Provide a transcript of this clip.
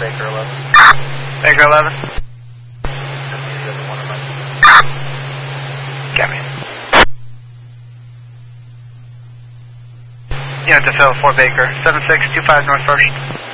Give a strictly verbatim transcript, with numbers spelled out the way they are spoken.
Baker eleven. Baker eleven. Got me. Yeah, to fill Fort Baker. seven six two five North First.